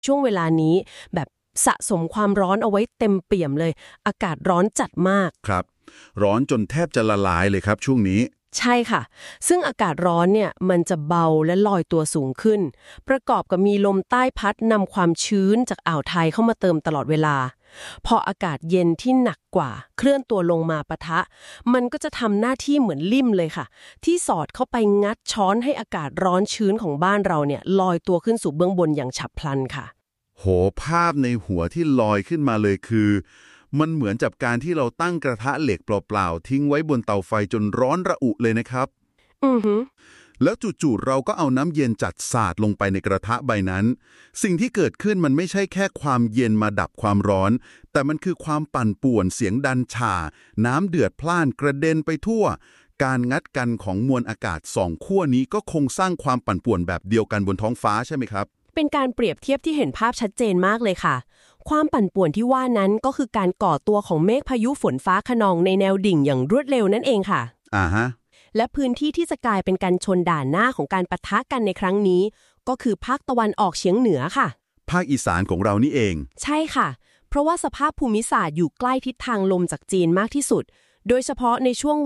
ช่วงเวลานี้แบบสะสมความร้อนเอาไว้เต็มเปี่ยมเลยอากาศร้อนจัดมากครับร้อนจนแทบจะละลายเลยครับช่วงนี้ใช่ค่ะซึ่งอากาศร้อนเนี่ยมันจะเบาและลอยตัวสูงขึ้นประกอบกับมีลมใต้พัดนำความชื้นจากอ่าวไทยเข้ามาเติมตลอดเวลาพออากาศเย็นที่หนักกว่าเคลื่อนตัวลงมาปะทะมันก็จะทำหน้าที่เหมือนลิ่มเลยค่ะที่สอดเข้าไปงัดช้อนให้อากาศร้อนชื้นของบ้านเราเนี่ยลอยตัวขึ้นสู่เบื้องบนอย่างฉับพลันค่ะโหภาพในหัวที่ลอยขึ้นมาเลยคือมันเหมือนกับการที่เราตั้งกระทะเหล็กเปล่าๆทิ้งไว้บนเตาไฟจนร้อนระอุเลยนะครับแล้วจู่ๆเราก็เอาน้ำเย็นจัดสาดลงไปในกระทะใบนั้นสิ่งที่เกิดขึ้นมันไม่ใช่แค่ความเย็นมาดับความร้อนแต่มันคือความปั่นป่วนเสียงดันฉ่าน้ำเดือดพล่านกระเด็นไปทั่วการงัดกันของมวลอากาศสองขั้วนี้ก็คงสร้างความปั่นป่วนแบบเดียวกันบนท้องฟ้าใช่ไหมครับเป็นการเปรียบเทียบที่เห็นภาพชัดเจนมากเลยค่ะความปั่นป่วนที่ว่านั้นก็คือการก่อตัวของเมฆพายุฝนฟ้าคะนองในแนวดิ่งอย่างรวดเร็วนั่นเองค่ะฮะและพื้นที่ที่จะกลายเป็นการชนด่านหน้าของการปะทะกันในครั้งนี้ก็คือภาคตะวันออกเฉียงเหนือค่ะภาคอีสานของเรานี่เองใช่ค่ะเพราะว่าสภาพภูมิศาสตร์อยู่ใกล้ทิศทางลมจากจีนมากที่สุดโดยเฉพาะในช่วง